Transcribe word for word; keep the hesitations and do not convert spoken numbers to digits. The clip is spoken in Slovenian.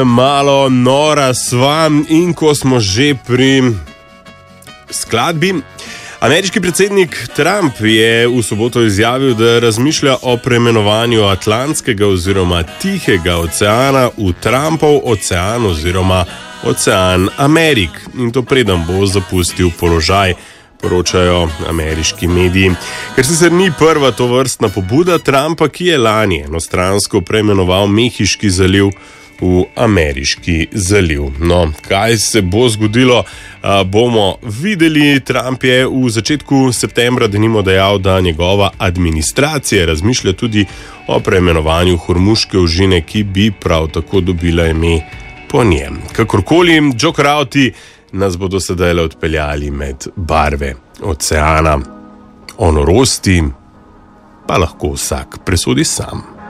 Malo nora sva in ko smo že pri skladbi. Ameriški predsednik Trump je v soboto izjavil, da razmišlja o preimenovanju Atlantskega oziroma Tihega oceana v Trumpov ocean oziroma Ocean Amerik. In to preden bo zapustil položaj, poročajo ameriški mediji. Ker sicer ni prva tovrstna pobuda Trumpa, ki je lani enostransko preimenoval Mehiški zaliv v Ameriški zaliv. No, kaj se bo zgodilo, bomo videli. Trump je v začetku septembra denimo dejal, da njegova administracija razmišlja tudi o preimenovanju Hormuške ožine, ki bi prav tako dobila ime po njem. Kakorkoli, Jokerauti nas bodo sedaj odpeljali med barve oceana. O norosti pa lahko vsak presodi sam.